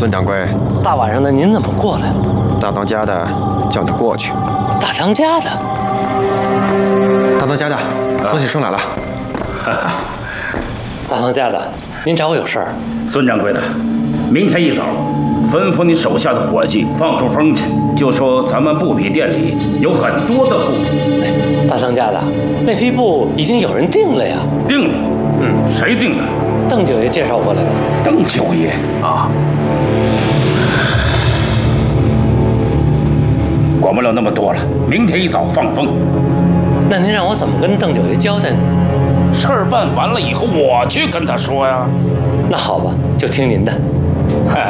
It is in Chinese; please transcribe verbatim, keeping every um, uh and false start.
孙掌柜， 大晚上的您怎么过来了？ 大当家的叫你过去。 大当家的， 大当家的，孙先生来了。 大当家的，您找我有事儿？ 孙掌柜的，明天一早，吩咐你手下的伙计放出风去，就说咱们布匹店里有很多的布。 哎，大当家的，那批布已经有人订了呀。 订了？嗯，谁订的？ 邓九爷介绍过来的。 邓九爷啊。管不了那么多了，明天一早放风。 那您让我怎么跟邓九爷交代呢？ 事儿办完了以后，我去跟他说呀。 那好吧，就听您的。